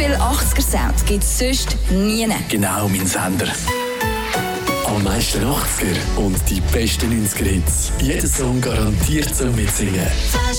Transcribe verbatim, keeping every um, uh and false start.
viel achtziger-Sound gibt es sonst nie. Genau, mein Sender. Am meisten achtziger und die besten neunziger Hits. Jeder Song garantiert zum Mitsingen.